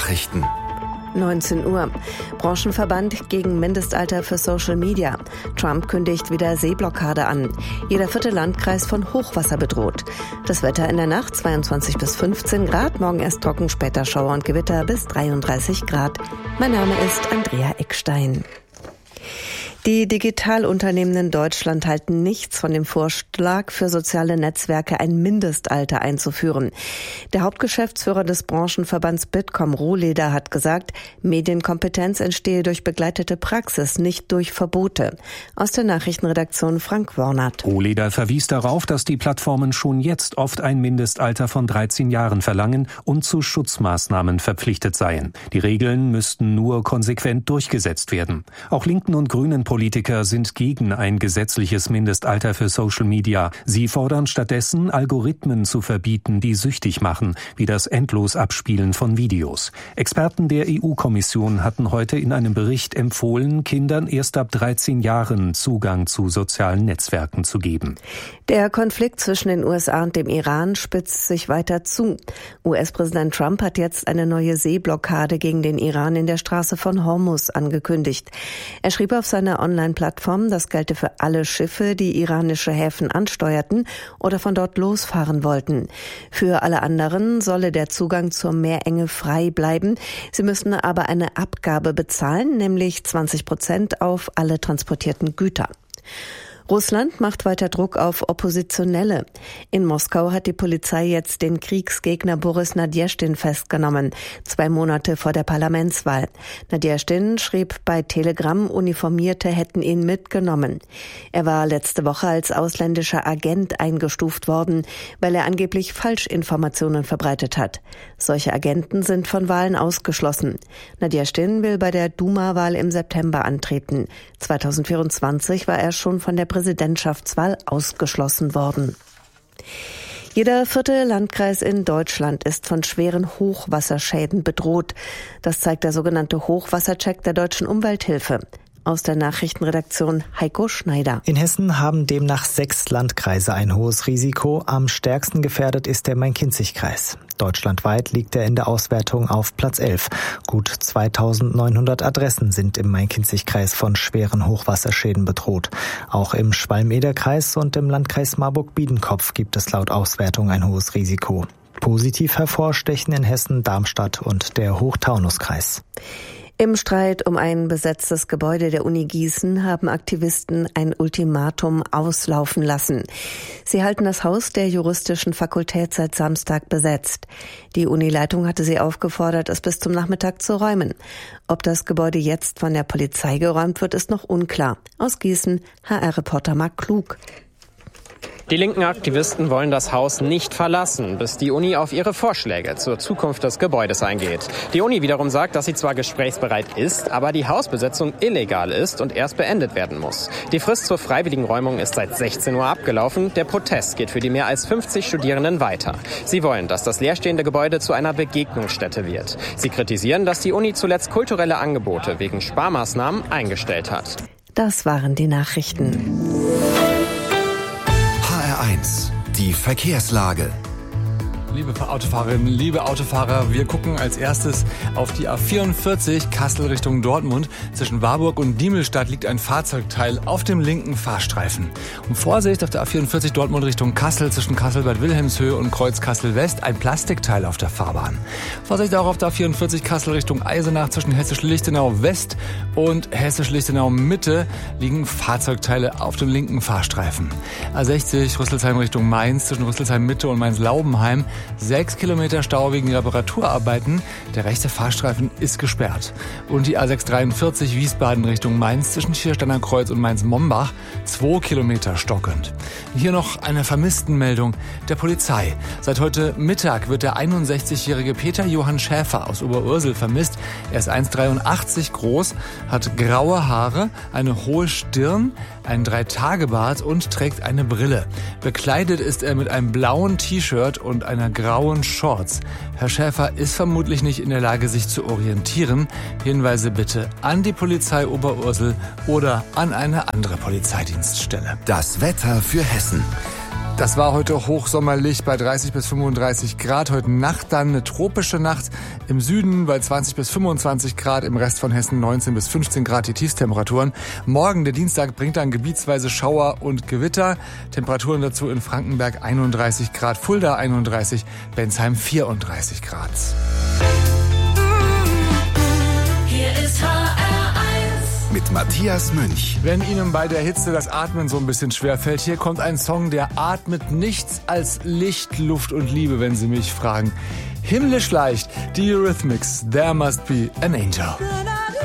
Nachrichten. 19 Uhr. Branchenverband gegen Mindestalter für Social Media. Trump kündigt wieder Seeblockade an. Jeder 4. Landkreis von Hochwasser bedroht. Das Wetter in der Nacht 22 bis 15 Grad. Morgen erst trocken, später Schauer und Gewitter bis 33 Grad. Mein Name ist Andrea Eckstein. Die Digitalunternehmen in Deutschland halten nichts von dem Vorschlag, für soziale Netzwerke ein Mindestalter einzuführen. Der Hauptgeschäftsführer des Branchenverbands Bitkom, Rohleder, hat gesagt, Medienkompetenz entstehe durch begleitete Praxis, nicht durch Verbote. Aus der Nachrichtenredaktion Frank Wornert. Rohleder verwies darauf, dass die Plattformen schon jetzt oft ein Mindestalter von 13 Jahren verlangen und zu Schutzmaßnahmen verpflichtet seien. Die Regeln müssten nur konsequent durchgesetzt werden. Auch linken und grünen Politiker sind gegen ein gesetzliches Mindestalter für Social Media. Sie fordern stattdessen, Algorithmen zu verbieten, die süchtig machen, wie das Endlosabspielen von Videos. Experten der EU-Kommission hatten heute in einem Bericht empfohlen, Kindern erst ab 13 Jahren Zugang zu sozialen Netzwerken zu geben. Der Konflikt zwischen den USA und dem Iran spitzt sich weiter zu. US-Präsident Trump hat jetzt eine neue Seeblockade gegen den Iran in der Straße von Hormuz angekündigt. Er schrieb auf seiner Online-Plattform, das gelte für alle Schiffe, die iranische Häfen ansteuerten oder von dort losfahren wollten. Für alle anderen solle der Zugang zur Meerenge frei bleiben. Sie müssten aber eine Abgabe bezahlen, nämlich 20% auf alle transportierten Güter. Russland macht weiter Druck auf Oppositionelle. In Moskau hat die Polizei jetzt den Kriegsgegner Boris Nadjeschtin festgenommen, 2 Monate vor der Parlamentswahl. Nadjeschtin schrieb bei Telegram, Uniformierte hätten ihn mitgenommen. Er war letzte Woche als ausländischer Agent eingestuft worden, weil er angeblich Falschinformationen verbreitet hat. Solche Agenten sind von Wahlen ausgeschlossen. Nadjeschtin will bei der Duma-Wahl im September antreten. 2024 war er schon von der Präsidentschaftswahl ausgeschlossen worden. Jeder 4. Landkreis in Deutschland ist von schweren Hochwasserschäden bedroht. Das zeigt der sogenannte Hochwassercheck der Deutschen Umwelthilfe. Aus der Nachrichtenredaktion Heiko Schneider. In Hessen haben demnach 6 Landkreise ein hohes Risiko. Am stärksten gefährdet ist der Main-Kinzig-Kreis. Deutschlandweit liegt er in der Auswertung auf Platz 11. Gut 2900 Adressen sind im Main-Kinzig-Kreis von schweren Hochwasserschäden bedroht. Auch im Schwalm-Eder-Kreis und im Landkreis Marburg-Biedenkopf gibt es laut Auswertung ein hohes Risiko. Positiv hervorstechen in Hessen Darmstadt und der Hochtaunuskreis. Im Streit um ein besetztes Gebäude der Uni Gießen haben Aktivisten ein Ultimatum auslaufen lassen. Sie halten das Haus der juristischen Fakultät seit Samstag besetzt. Die Unileitung hatte sie aufgefordert, es bis zum Nachmittag zu räumen. Ob das Gebäude jetzt von der Polizei geräumt wird, ist noch unklar. Aus Gießen, HR-Reporter Marc Klug. Die linken Aktivisten wollen das Haus nicht verlassen, bis die Uni auf ihre Vorschläge zur Zukunft des Gebäudes eingeht. Die Uni wiederum sagt, dass sie zwar gesprächsbereit ist, aber die Hausbesetzung illegal ist und erst beendet werden muss. Die Frist zur freiwilligen Räumung ist seit 16 Uhr abgelaufen. Der Protest geht für die mehr als 50 Studierenden weiter. Sie wollen, dass das leerstehende Gebäude zu einer Begegnungsstätte wird. Sie kritisieren, dass die Uni zuletzt kulturelle Angebote wegen Sparmaßnahmen eingestellt hat. Das waren die Nachrichten. HR1, die Verkehrslage. Liebe Autofahrerinnen, liebe Autofahrer, wir gucken als erstes auf die A44 Kassel Richtung Dortmund. Zwischen Warburg und Diemelstadt liegt ein Fahrzeugteil auf dem linken Fahrstreifen. Um Vorsicht auf der A44 Dortmund Richtung Kassel zwischen Kassel-Bad Wilhelmshöhe und Kreuz Kassel-West ein Plastikteil auf der Fahrbahn. Vorsicht auch auf der A44 Kassel Richtung Eisenach zwischen Hessisch-Lichtenau West und Hessisch-Lichtenau Mitte liegen Fahrzeugteile auf dem linken Fahrstreifen. A60 Rüsselsheim Richtung Mainz zwischen Rüsselsheim Mitte und Mainz-Laubenheim 6 Kilometer Stau wegen Reparaturarbeiten. Der rechte Fahrstreifen ist gesperrt. Und die A643 Wiesbaden Richtung Mainz zwischen Schiersteiner Kreuz und Mainz-Mombach 2 Kilometer stockend. Hier noch eine Vermisstenmeldung der Polizei. Seit heute Mittag wird der 61-jährige Peter Johann Schäfer aus Oberursel vermisst. Er ist 1,83 groß, hat graue Haare, eine hohe Stirn, einen 3-Tage-Bart und trägt eine Brille. Bekleidet ist er mit einem blauen T-Shirt und einer grauen Shorts. Herr Schäfer ist vermutlich nicht in der Lage, sich zu orientieren. Hinweise bitte an die Polizei Oberursel oder an eine andere Polizeidienststelle. Das Wetter für Hessen. Das war heute hochsommerlich bei 30 bis 35 Grad. Heute Nacht dann eine tropische Nacht im Süden bei 20 bis 25 Grad. Im Rest von Hessen 19 bis 15 Grad die Tiefstemperaturen. Morgen, der Dienstag, bringt dann gebietsweise Schauer und Gewitter. Temperaturen dazu in Frankenberg 31 Grad, Fulda 31, Bensheim 34 Grad. Hier ist mit Matthias Münch. Wenn Ihnen bei der Hitze das Atmen so ein bisschen schwer fällt, hier kommt ein Song, der atmet nichts als Licht, Luft und Liebe, wenn Sie mich fragen. Himmlisch leicht, die Eurythmics, There Must Be an Angel.